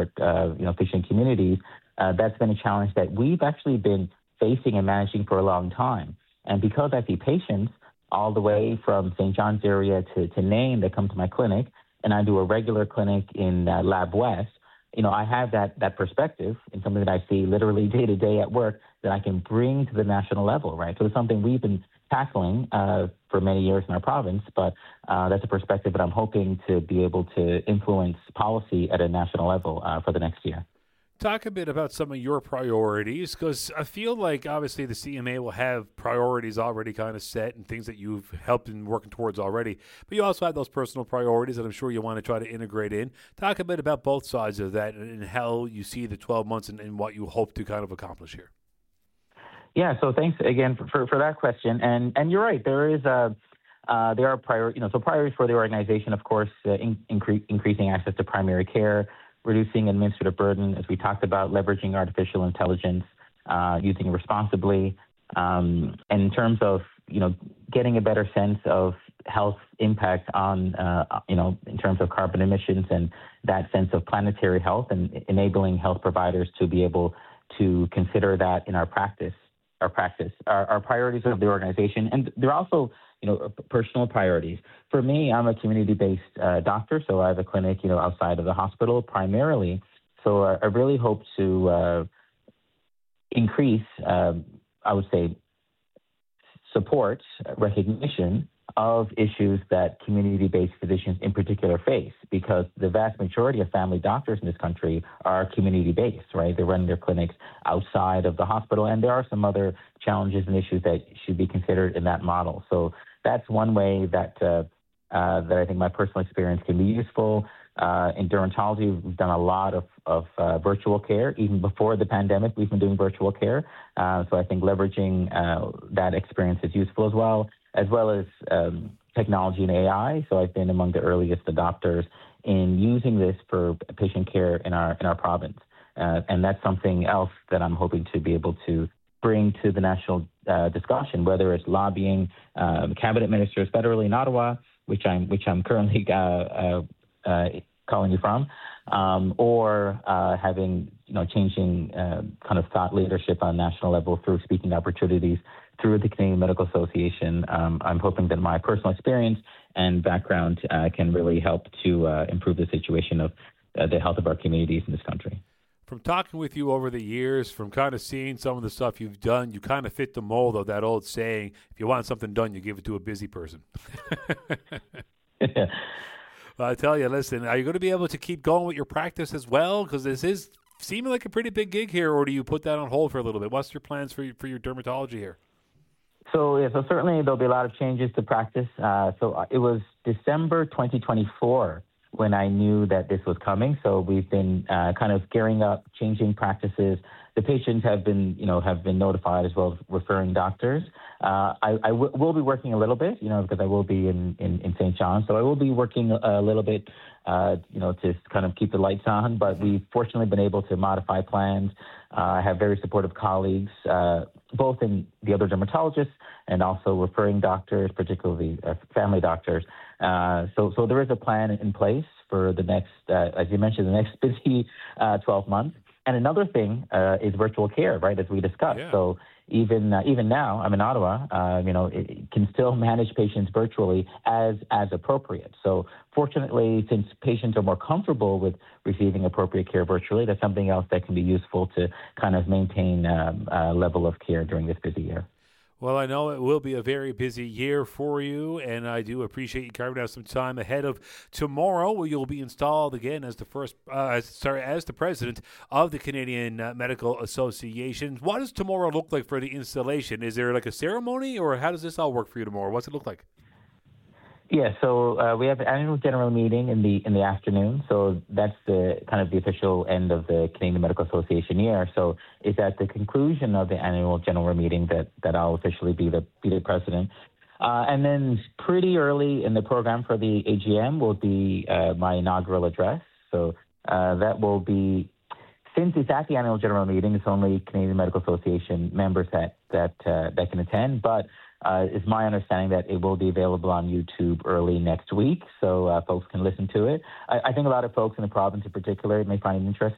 pediatric, patient communities, that's been a challenge that we've actually been facing and managing for a long time. And because I see patients all the way from St. John's area to Nain that come to my clinic, and I do a regular clinic in Lab West, I have that perspective in something that I see literally day to day at work that I can bring to the national level, right? So it's something we've been tackling for many years in our province, but that's a perspective that I'm hoping to be able to influence policy at a national level for the next year. Talk a bit about some of your priorities, because I feel like obviously the CMA will have priorities already kind of set and things that you've helped in working towards already. But you also have those personal priorities that I'm sure you want to try to integrate in. Talk a bit about both sides of that and how you see the 12 months and what you hope to kind of accomplish here. Yeah, so thanks again for that question. And you're right, there are priorities for the organization, of course, increasing access to primary care, reducing administrative burden, as we talked about, leveraging artificial intelligence, using it responsibly. And in terms of, getting a better sense of health impact on, in terms of carbon emissions and that sense of planetary health, and enabling health providers to be able to consider that in our practice, our priorities of the organization. And they're also, personal priorities. For me, I'm a community-based doctor, so I have a clinic, outside of the hospital primarily. So I really hope to increase, I would say, support, recognition of issues that community-based physicians in particular face, because the vast majority of family doctors in this country are community-based, right? They run their clinics outside of the hospital, and there are some other challenges and issues that should be considered in that model. So that's one way that I think my personal experience can be useful. In dermatology, we've done a lot of virtual care. Even before the pandemic, we've been doing virtual care. So I think leveraging that experience is useful as well as technology and AI. So I've been among the earliest adopters in using this for patient care in our province. And that's something else that I'm hoping to be able to bring to the national discussion, whether it's lobbying cabinet ministers federally in Ottawa, which I'm currently calling you from, or having changing kind of thought leadership on national level through speaking opportunities through the Canadian Medical Association. I'm hoping that my personal experience and background can really help to improve the situation of the health of our communities in this country. From talking with you over the years, from kind of seeing some of the stuff you've done, you kind of fit the mold of that old saying, if you want something done, you give it to a busy person. I tell you, listen, are you going to be able to keep going with your practice as well? Because this is seeming like a pretty big gig here, or do you put that on hold for a little bit? What's your plans for your dermatology here? So certainly there'll be a lot of changes to practice. So it was December 2024 when I knew that this was coming. So we've been kind of gearing up, changing practices. The patients have been notified, as well as referring doctors. I will be working a little bit, because I will be in St. John's. So I will be working a little bit, to kind of keep the lights on. But we've fortunately been able to modify plans. I have very supportive colleagues, both in the other dermatologists and also referring doctors, particularly family doctors. So there is a plan in place for the next, as you mentioned, the next busy 12 months. And another thing is virtual care, right, as we discussed. Yeah. So even now, I'm in Ottawa, it can still manage patients virtually as appropriate. So fortunately, since patients are more comfortable with receiving appropriate care virtually, that's something else that can be useful to kind of maintain a level of care during this busy year. Well, I know it will be a very busy year for you, and I do appreciate you carving out some time ahead of tomorrow, where you'll be installed again as the president of the Canadian Medical Association. What does tomorrow look like for the installation? Is there like a ceremony, or how does this all work for you tomorrow? What's it look like? Yeah, so we have an annual general meeting in the afternoon. So that's the kind of the official end of the Canadian Medical Association year. So it's at the conclusion of the annual general meeting that I'll officially be the president. And then pretty early in the program for the AGM will be my inaugural address. So that will be, since it's at the annual general meeting, it's only Canadian Medical Association members that can attend. But it's my understanding that it will be available on YouTube early next week, so folks can listen to it. I think a lot of folks in the province in particular may find it interesting.